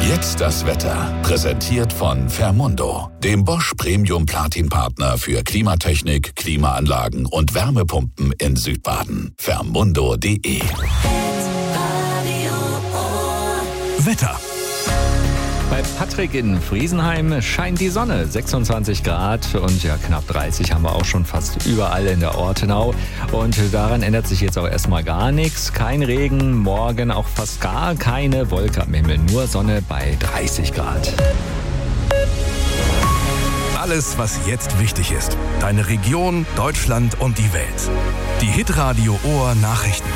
Jetzt das Wetter. Präsentiert von Fermundo, dem Bosch Premium Platin Partner für Klimatechnik, Klimaanlagen und Wärmepumpen in Südbaden. Fermundo.de. Wetter. Bei Patrick in Friesenheim scheint die Sonne, 26 Grad und knapp 30 haben wir auch schon fast überall in der Ortenau. Und daran ändert sich jetzt auch erstmal gar nichts. Kein Regen, morgen auch fast gar keine Wolke am Himmel, nur Sonne bei 30 Grad. Alles, was jetzt wichtig ist. Deine Region, Deutschland und die Welt. Die Hitradio Ohr Nachrichten.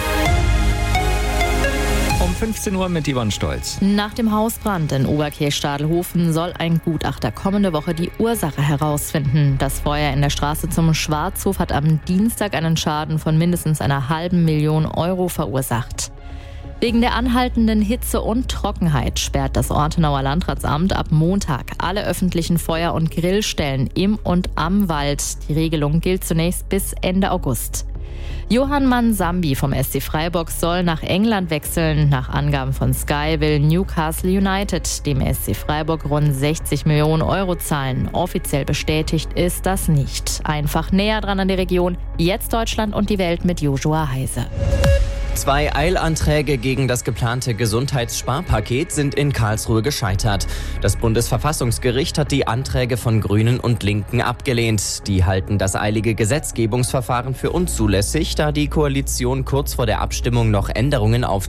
Um 15 Uhr mit Yvonne Stolz. Nach dem Hausbrand in Oberkirch-Stadelhofen soll ein Gutachter kommende Woche die Ursache herausfinden. Das Feuer in der Straße zum Schwarzhof hat am Dienstag einen Schaden von mindestens einer €500.000 verursacht. Wegen der anhaltenden Hitze und Trockenheit sperrt das Ortenauer Landratsamt ab Montag alle öffentlichen Feuer- und Grillstellen im und am Wald. Die Regelung gilt zunächst bis Ende August. Johann Mansambi vom SC Freiburg soll nach England wechseln. Nach Angaben von Sky will Newcastle United dem SC Freiburg rund 60 Millionen € zahlen. Offiziell bestätigt ist das nicht. Einfach näher dran an die Region. Jetzt Deutschland und die Welt mit Joshua Heise. 2 Eilanträge gegen das geplante Gesundheitssparpaket sind in Karlsruhe gescheitert. Das Bundesverfassungsgericht hat die Anträge von Grünen und Linken abgelehnt. Die halten das eilige Gesetzgebungsverfahren für unzulässig, da die Koalition kurz vor der Abstimmung noch Änderungen auf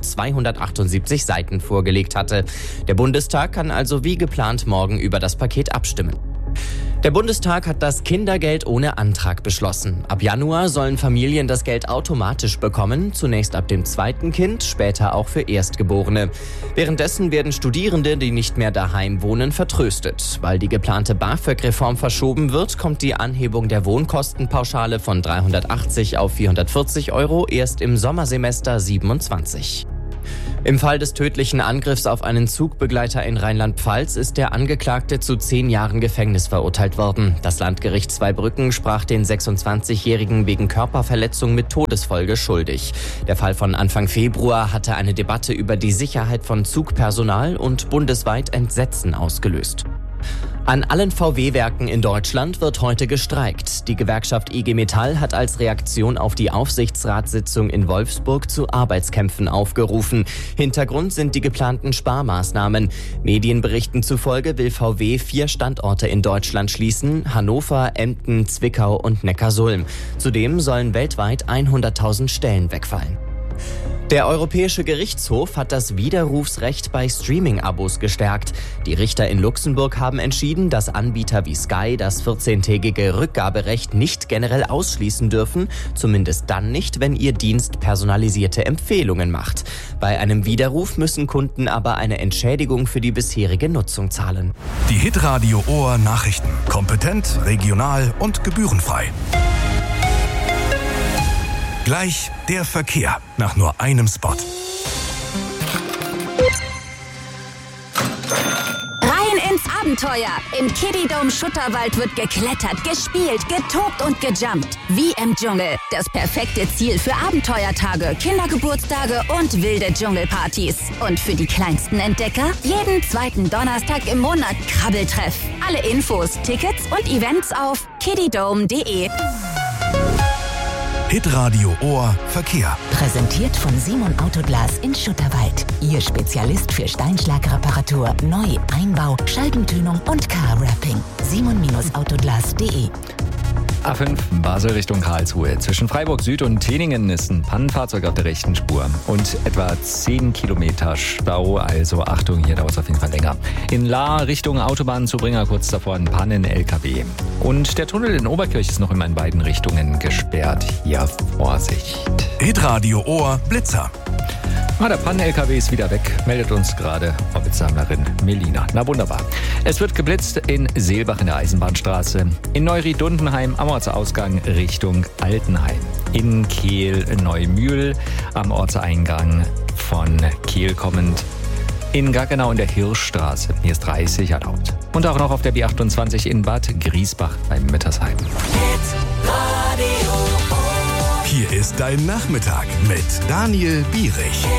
278 Seiten vorgelegt hatte. Der Bundestag kann also wie geplant morgen über das Paket abstimmen. Der Bundestag hat das Kindergeld ohne Antrag beschlossen. Ab Januar sollen Familien das Geld automatisch bekommen, zunächst ab dem 2. Kind, später auch für Erstgeborene. Währenddessen werden Studierende, die nicht mehr daheim wohnen, vertröstet. Weil die geplante BAföG-Reform verschoben wird, kommt die Anhebung der Wohnkostenpauschale von 380 auf 440 € erst im Sommersemester 27. Im Fall des tödlichen Angriffs auf einen Zugbegleiter in Rheinland-Pfalz ist der Angeklagte zu 10 Jahren Gefängnis verurteilt worden. Das Landgericht Zweibrücken sprach den 26-Jährigen wegen Körperverletzung mit Todesfolge schuldig. Der Fall von Anfang Februar hatte eine Debatte über die Sicherheit von Zugpersonal und bundesweit Entsetzen ausgelöst. An allen VW-Werken in Deutschland wird heute gestreikt. Die Gewerkschaft IG Metall hat als Reaktion auf die Aufsichtsratssitzung in Wolfsburg zu Arbeitskämpfen aufgerufen. Hintergrund sind die geplanten Sparmaßnahmen. Medienberichten zufolge will VW 4 Standorte in Deutschland schließen: Hannover, Emden, Zwickau und Neckarsulm. Zudem sollen weltweit 100.000 Stellen wegfallen. Der Europäische Gerichtshof hat das Widerrufsrecht bei Streaming-Abos gestärkt. Die Richter in Luxemburg haben entschieden, dass Anbieter wie Sky das 14-tägige Rückgaberecht nicht generell ausschließen dürfen, zumindest dann nicht, wenn ihr Dienst personalisierte Empfehlungen macht. Bei einem Widerruf müssen Kunden aber eine Entschädigung für die bisherige Nutzung zahlen. Die Hitradio Ohr Nachrichten. Kompetent, regional und gebührenfrei. Gleich der Verkehr nach nur einem Spot. Rein ins Abenteuer. Im Kiddie-Dome Schutterwald wird geklettert, gespielt, getobt und gejumpt. Wie im Dschungel. Das perfekte Ziel für Abenteuertage, Kindergeburtstage und wilde Dschungelpartys. Und für die kleinsten Entdecker jeden 2. Donnerstag im Monat Krabbeltreff. Alle Infos, Tickets und Events auf kiddydome.de. Hitradio Ohr Verkehr. Präsentiert von Simon Autoglas in Schutterwald. Ihr Spezialist für Steinschlagreparatur, Neu-, Einbau, Scheibentönung und Car-Wrapping. simon-autoglas.de. A5 Basel Richtung Karlsruhe. Zwischen Freiburg Süd und Teningen ist ein Pannenfahrzeug auf der rechten Spur. Und etwa 10 Kilometer Stau, also Achtung, hier dauert es auf jeden Fall länger. In Lahr Richtung Autobahnzubringer kurz davor ein Pannen-LKW. Und der Tunnel in Oberkirch ist noch in beiden Richtungen gesperrt. Hier Vorsicht. Hitradio Ohr Blitzer. Der Pannen-LKW ist wieder weg, meldet uns gerade Ortssammlerin Melina. Na wunderbar. Es wird geblitzt in Seelbach in der Eisenbahnstraße, in Neuried-Dundenheim am Ortsausgang Richtung Altenheim, in Kehl Neumühl am Ortseingang von Kehl kommend, in Gaggenau in der Hirschstraße, hier ist 30 erlaubt. Und auch noch auf der B28 in Bad Griesbach beim Mittersheim. Hier ist dein Nachmittag mit Daniel Bierich.